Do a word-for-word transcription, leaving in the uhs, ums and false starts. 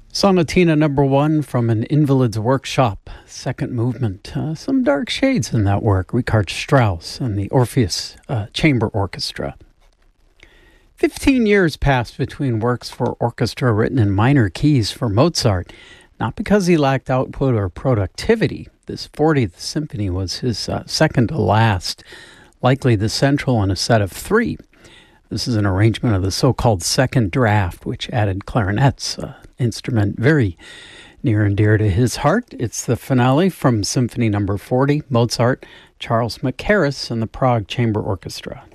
Sonatina number one from An Invalid's Workshop, second movement. Uh, some dark shades in that work. Richard Strauss and the Orpheus uh, Chamber Orchestra. Fifteen years passed between works for orchestra written in minor keys for Mozart, not because he lacked output or productivity. This fortieth symphony was his uh, second to last, likely the central in a set of three. This is an arrangement of the so-called second draft, which added clarinets, an instrument very near and dear to his heart. It's the finale from Symphony number forty, Mozart, Charles Mackerras, and the Prague Chamber Orchestra.